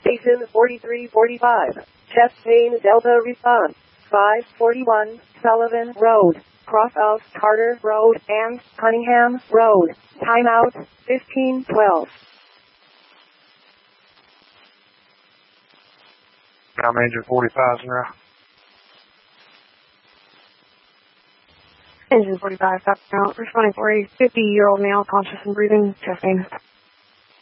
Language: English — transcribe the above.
Station 4345. Chest pain Delta response. 541 Sullivan Road. Cross of Carter Road and Cunningham Road. Timeout 1512. Now Major 45 in route. Engine 45, stop now. Responding for a 50-year-old male, conscious and breathing, chest pain.